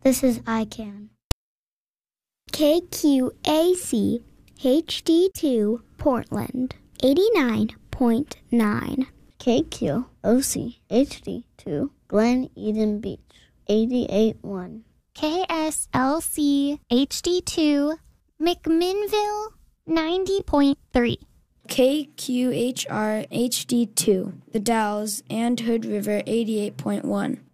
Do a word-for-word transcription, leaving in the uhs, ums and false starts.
This is iCan. K Q A C H D two Portland, eighty-nine point nine. K Q O C H D two Glen Eden Beach, eighty-eight point one. K S L C H D two McMinnville, ninety point three. K Q H R H D two The Dalles and Hood River, eighty-eight point one.